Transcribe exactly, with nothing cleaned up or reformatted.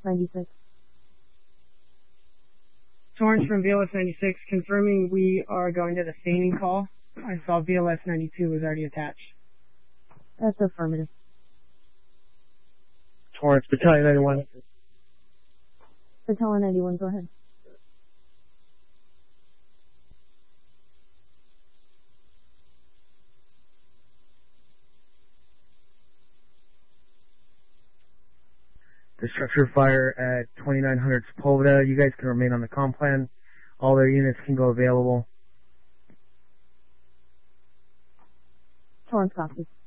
ninety-six. Torrance from V L S ninety-six, confirming we are going to the feigning call. I saw V L S ninety-two was already attached. That's affirmative. Torrance, Battalion ninety-one. Battalion ninety-one, go ahead. The structure fire at twenty-nine hundred Sepulveda. You guys can remain on the comm plan. All their units can go available. Torrance copies.